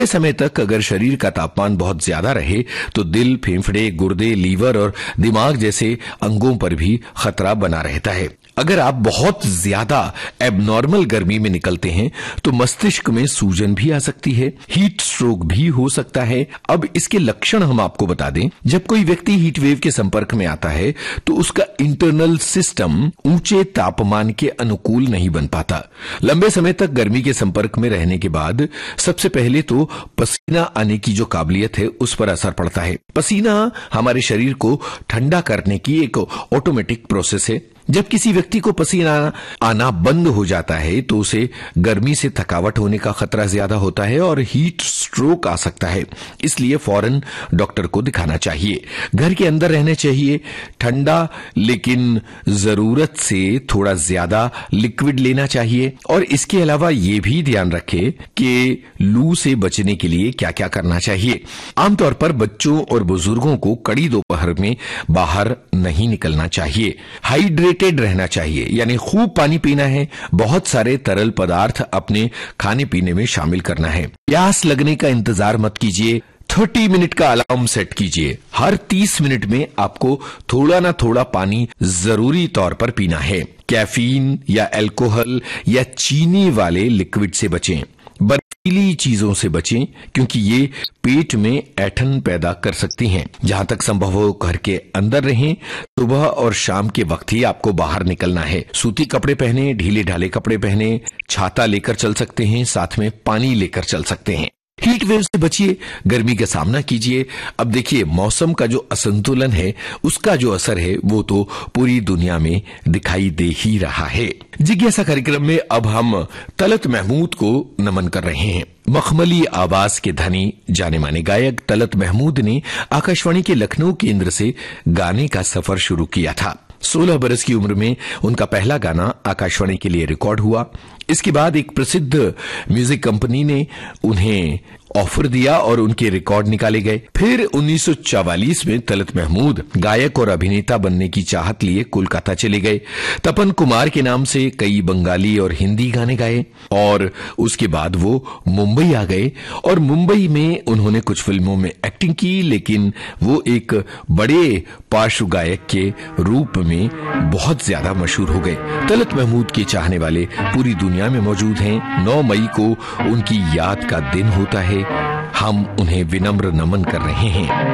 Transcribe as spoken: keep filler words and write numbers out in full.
समय तक अगर शरीर का तापमान बहुत ज्यादा रहे तो दिल, फेफड़े, गुर्दे, लीवर और दिमाग जैसे अंगों पर भी खतरा बना रहता है। अगर आप बहुत ज्यादा एबनॉर्मल गर्मी में निकलते हैं तो मस्तिष्क में सूजन भी आ सकती है, हीट स्ट्रोक भी हो सकता है। अब इसके लक्षण हम आपको बता दें। जब कोई व्यक्ति हीट वेव के संपर्क में आता है तो उसका इंटरनल सिस्टम ऊंचे तापमान के अनुकूल नहीं बन पाता। लंबे समय तक गर्मी के संपर्क में रहने के बाद सबसे पहले तो पसीना आने की जो काबिलियत है उस पर असर पड़ता है। पसीना हमारे शरीर को ठंडा करने की एक ऑटोमेटिक प्रोसेस है। जब किसी व्यक्ति को पसीना आना बंद हो जाता है तो उसे गर्मी से थकावट होने का खतरा ज्यादा होता है और हीट स्ट्रोक आ सकता है। इसलिए फौरन डॉक्टर को दिखाना चाहिए। घर के अंदर रहने चाहिए, ठंडा लेकिन जरूरत से थोड़ा ज्यादा लिक्विड लेना चाहिए। और इसके अलावा ये भी ध्यान रखें कि लू से बचने के लिए क्या क्या करना चाहिए। आमतौर पर बच्चों और बुजुर्गों को कड़ी दोपहर में बाहर नहीं निकलना चाहिए। हाइड्रेटेड रहना चाहिए, यानी खूब पानी पीना है। बहुत सारे तरल पदार्थ अपने खाने पीने में शामिल करना है। प्यास लगने का इंतजार मत कीजिए। तीस मिनट का अलार्म सेट कीजिए। हर तीस मिनट में आपको थोड़ा ना थोड़ा पानी जरूरी तौर पर पीना है। कैफीन या अल्कोहल या चीनी वाले लिक्विड से बचें। बर्फीली चीजों से बचें क्योंकि ये पेट में ऐठन पैदा कर सकती हैं। जहां तक संभव हो घर के अंदर रहें। सुबह और शाम के वक्त ही आपको बाहर निकलना है। सूती कपड़े पहने, ढीले ढाले कपड़े पहने, छाता लेकर चल सकते हैं, साथ में पानी लेकर चल सकते हैं। हीट वेव से बचिए, गर्मी का सामना कीजिए। अब देखिए, मौसम का जो असंतुलन है उसका जो असर है वो तो पूरी दुनिया में दिखाई दे ही रहा है। जिज्ञासा कार्यक्रम में अब हम तलत महमूद को नमन कर रहे हैं। मखमली आवाज के धनी जाने माने गायक तलत महमूद ने आकाशवाणी के लखनऊ केंद्र से गाने का सफर शुरू किया था। सोलह बरस की उम्र में उनका पहला गाना आकाशवाणी के लिए रिकॉर्ड हुआ। इसके बाद एक प्रसिद्ध म्यूजिक कंपनी ने उन्हें ऑफर दिया और उनके रिकॉर्ड निकाले गए। फिर उन्नीस सौ चवालीस में तलत महमूद गायक और अभिनेता बनने की चाहत लिए कोलकाता चले गए। तपन कुमार के नाम से कई बंगाली और हिंदी गाने गाए और उसके बाद वो मुंबई आ गए और मुंबई में उन्होंने कुछ फिल्मों में एक्टिंग की, लेकिन वो एक बड़े पार्श्व गायक के रूप में बहुत ज्यादा मशहूर हो गए। तलत महमूद के चाहने वाले पूरी दुनिया में मौजूद हैं। नौ मई को उनकी याद का दिन होता है। हम उन्हें विनम्र नमन कर रहे हैं।